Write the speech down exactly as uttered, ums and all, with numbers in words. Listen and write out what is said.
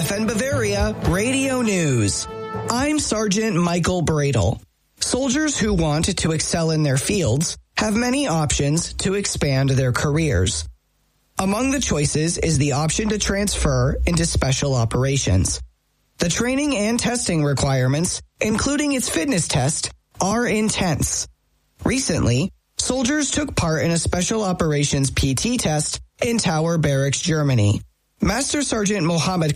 F N Bavaria Radio News. I'm Sergeant Michael Bradle. Soldiers who want to excel in their fields have many options to expand their careers. Among the choices is the option to transfer into special operations. The training and testing requirements, including its fitness test, are intense. Recently, soldiers took part in a special operations P T test in Tower Barracks, Germany. Master Sergeant Mohammed